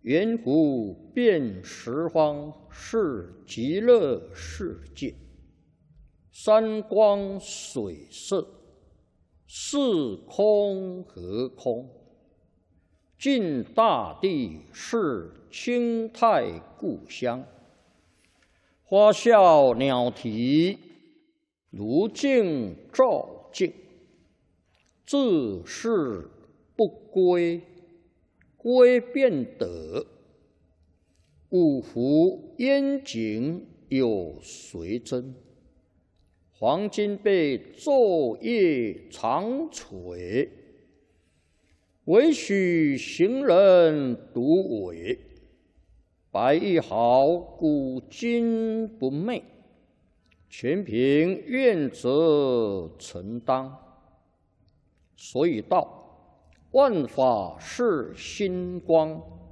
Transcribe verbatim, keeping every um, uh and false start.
圆湖遍十方是极乐世界，山光水色，是空和空。尽大地是清泰故乡，花笑鸟啼，如镜照镜。自是不归，归便得。五湖烟景有谁真？黄金被昼夜长垂，唯许行人独伟。白玉毫古今不昧，全凭愿者承当。所以道，万法是心光。